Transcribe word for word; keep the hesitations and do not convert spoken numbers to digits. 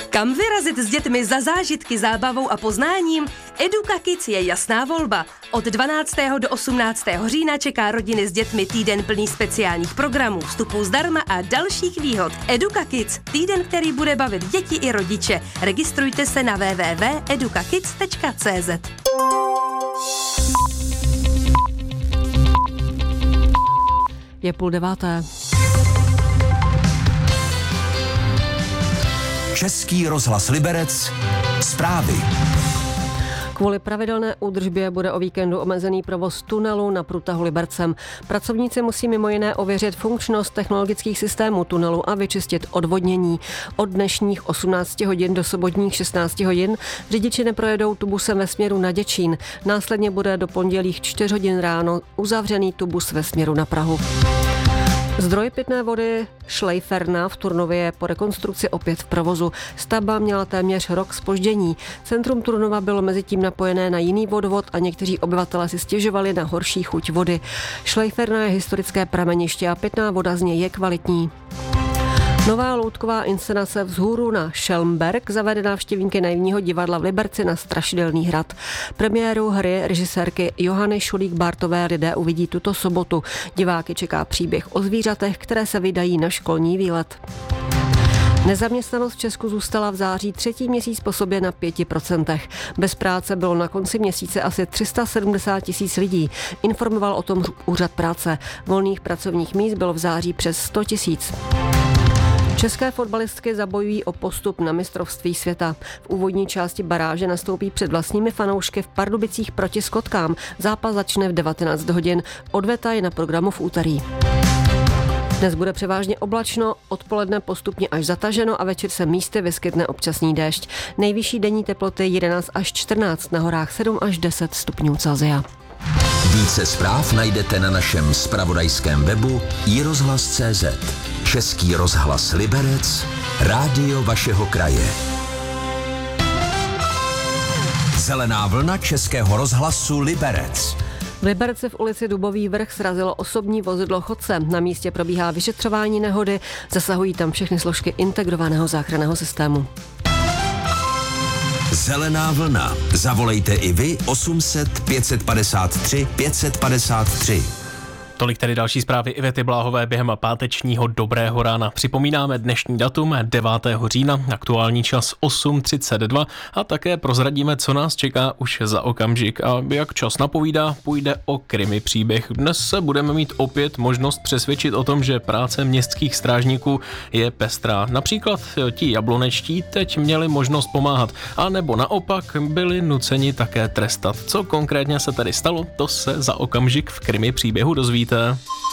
Kam vyrazit s dětmi za zážitky, zábavou a poznáním? Eduka Kids je jasná volba. Od dvanáctého do osmnáctého října čeká rodiny s dětmi týden plný speciálních programů, vstupů zdarma a dalších výhod. Eduka Kids, týden, který bude bavit děti i rodiče. Registrujte se na w w w tečka eduka kids tečka c z. Je půl deváté. Český rozhlas Liberec. Zprávy. Kvůli pravidelné údržbě bude o víkendu omezený provoz tunelu na průtahu Libercem. Pracovníci musí mimo jiné ověřit funkčnost technologických systémů tunelu a vyčistit odvodnění. Od dnešních osmnácti hodin do sobotních šestnácti hodin řidiči neprojedou tubusem ve směru na Děčín. Následně bude do pondělích čtyři hodin ráno uzavřený tubus ve směru na Prahu. Zdroj pitné vody Šlejferna v Turnově je po rekonstrukci opět v provozu. Stavba měla téměř rok zpoždění. Centrum Turnova bylo mezitím napojené na jiný vodovod a někteří obyvatelé si stěžovali na horší chuť vody. Šlejferna je historické prameniště a pitná voda z něj je kvalitní. Nová loutková inscenace Vzhůru na Schelmberg zavede návštěvníky naivního divadla v Liberci na Strašidelný hrad. Premiéru hry režisérky Johany Šulík-Bartové lidé uvidí tuto sobotu. Diváky čeká příběh o zvířatech, které se vydají na školní výlet. Nezaměstnanost v Česku zůstala v září třetí měsíc po sobě na pěti procentech. Bez práce bylo na konci měsíce asi tři sta sedmdesát tisíc lidí. Informoval o tom Úřad práce. Volných pracovních míst bylo v září přes sto tisíc. České fotbalistky zabojují o postup na mistrovství světa. V úvodní části baráže nastoupí před vlastními fanoušky v Pardubicích proti Skotkám. Zápas začne v devatenáct hodin. Odveta je na programu v úterý. Dnes bude převážně oblačno, odpoledne postupně až zataženo a večer se místy vyskytne občasný déšť. Nejvyšší denní teploty jedenáct až čtrnáct, na horách sedm až deset stupňů Celsia. Více zpráv najdete na našem zpravodajském webu i rozhlas tečka cé zet. Český rozhlas Liberec, rádio vašeho kraje. Zelená vlna Českého rozhlasu Liberec. V Liberci v ulici Dubový vrch srazilo osobní vozidlo chodce. Na místě probíhá vyšetřování nehody, zasahují tam všechny složky integrovaného záchranného systému. Zelená vlna. Zavolejte i vy osm set pět set padesát tři pět set padesát tři. Tolik tedy další zprávy Ivety Bláhové během pátečního dobrého rána. Připomínáme dnešní datum devátého října, aktuální čas osm třicet dva a také prozradíme, co nás čeká už za okamžik. A jak čas napovídá, půjde o krimi příběh. Dnes se budeme mít opět možnost přesvědčit o tom, že práce městských strážníků je pestrá. Například ti jablonečtí teď měli možnost pomáhat, a nebo naopak byli nuceni také trestat. Co konkrétně se tady stalo, to se za okamžik v krimi příběhu dozvíte.